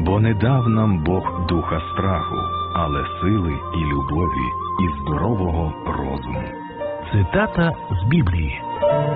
Бо не дав нам Бог духа страху, але сили і любові, і здорового розуму. Цитата з Біблії.